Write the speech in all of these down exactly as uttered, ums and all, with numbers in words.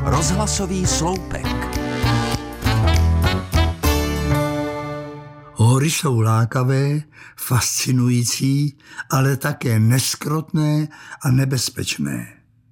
Rozhlasový sloupek. Hory jsou lákavé, fascinující, ale také neskrotné a nebezpečné.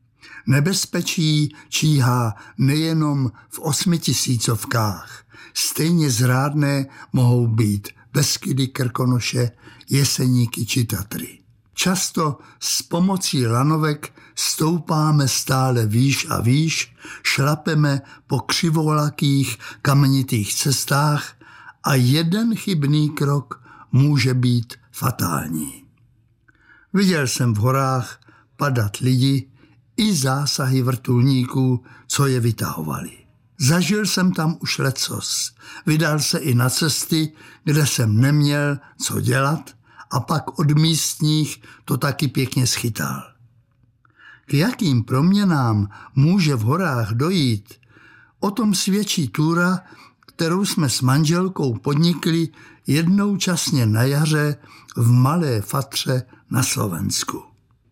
Nebezpečí číhá nejenom v osmitisícovkách. Stejně zrádné mohou být Beskydy, Krkonoše, Jeseníky či Tatry. Často s pomocí lanovek stoupáme stále výš a výš, šlapeme po křivolakých kamenitých cestách a jeden chybný krok může být fatální. Viděl jsem v horách padat lidi i zásahy vrtulníků, co je vytahovali. Zažil jsem tam už lecos. Vydal se i na cesty, kde jsem neměl co dělat a pak od místních to taky pěkně schytal. K jakým proměnám může v horách dojít, o tom svědčí túra, kterou jsme s manželkou podnikli jednou časně na jaře v Malé Fatře na Slovensku.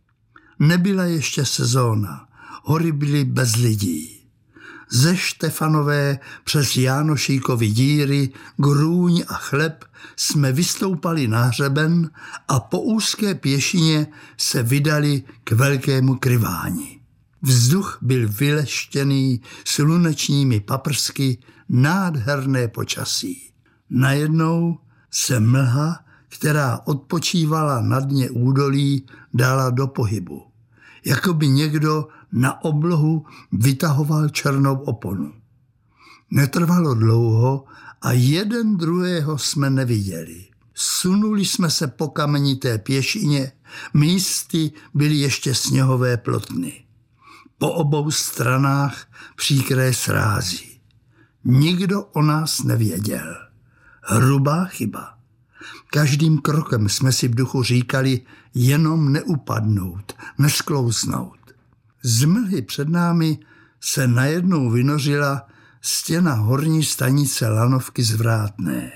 Nebyla ještě sezóna, hory byly bez lidí. Ze Štefanové přes Jánošíkovy díry, Grůň a Chleb jsme vystoupali na hřeben a po úzké pěšině se vydali k Velkému Kryvání. Vzduch byl vyleštěný slunečními paprsky, nádherné počasí. Najednou se mlha, která odpočívala na dně údolí, dala do pohybu. Jako by někdo na oblohu vytahoval černou oponu. Netrvalo dlouho a jeden druhého jsme neviděli. Sunuli jsme se po kamenité pěšině, místy byly ještě sněhové plotny. Po obou stranách příkré srázy. Nikdo o nás nevěděl. Hrubá chyba. Každým krokem jsme si v duchu říkali jenom neupadnout, nesklouznout. Z mlhy před námi se najednou vynořila stěna horní stanice lanovky Zvrátné.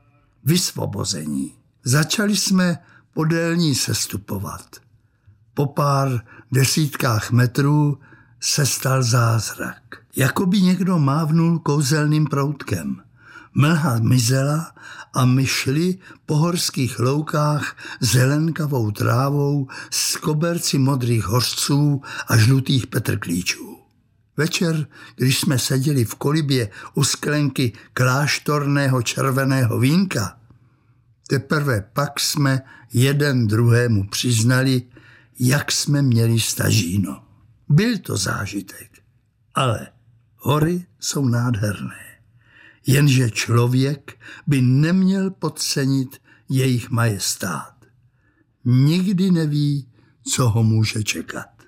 Vysvobození. Začali jsme podél ní sestupovat. Po pár desítkách metrů se stal zázrak. Jakoby někdo mávnul kouzelným proutkem. Mlha mizela a my šli po horských loukách zelenkavou trávou s koberci modrých hořců a žlutých petrklíčů. Večer, když jsme seděli v kolibě u sklenky kláštorného červeného vínka, teprve pak jsme jeden druhému přiznali, jak jsme měli stažíno. Byl to zážitek, ale hory jsou nádherné. Jenže člověk by neměl podcenit jejich majestát. Nikdy neví, co ho může čekat.